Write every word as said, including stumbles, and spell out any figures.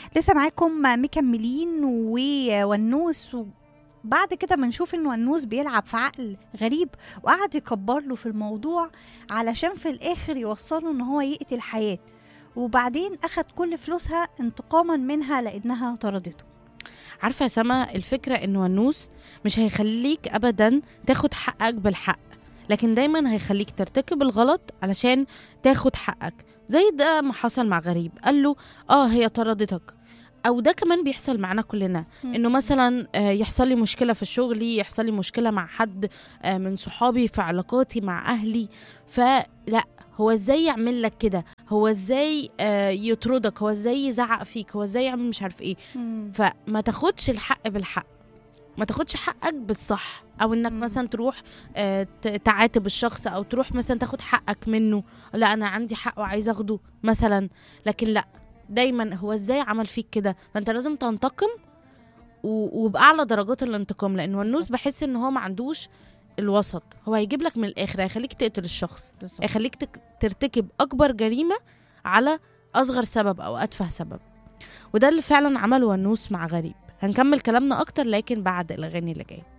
لسه معاكم مكملين وونوس. بعد كده بنشوف ان ونوس بيلعب في عقل غريب وقعد يكبر له في الموضوع علشان في الاخر يوصله ان هو يقتل حياة، وبعدين اخد كل فلوسها انتقاما منها لانها طردته. عارفة يا سما، الفكرة ان ونوس مش هيخليك ابدا تاخد حقك بالحق، لكن دايما هيخليك ترتكب الغلط علشان تاخد حقك. زي ده ما حصل مع غريب، قال له اه هي طردتك. او ده كمان بيحصل معنا كلنا، انه مثلا يحصل لي مشكله في شغلي، يحصل لي مشكله مع حد من صحابي، في علاقاتي مع اهلي، فلا هو ازاي يعمل لك كده، هو ازاي يطردك، هو ازاي يزعق فيك، هو ازاي يعمل مش عارف ايه. فما تاخدش الحق بالحق، ما تاخدش حقك بالصح، او انك مم. مثلا تروح تعاتب الشخص، او تروح مثلا تاخد حقك منه. لا انا عندي حق وعايز اخده مثلا، لكن لا، دايما هو ازاي عمل فيك كده، فانت لازم تنتقم وبأعلى درجات الانتقام. لان ونوس بحس ان هو ما عندوش الوسط، هو هيجيب لك من الاخر، هيخليك تقتل الشخص، بالظبط. هيخليك ترتكب اكبر جريمة على اصغر سبب او اتفه سبب. وده اللي فعلا عمله ونوس مع غريب. هنكمل كلامنا اكتر لكن بعد الاغاني اللي جايه.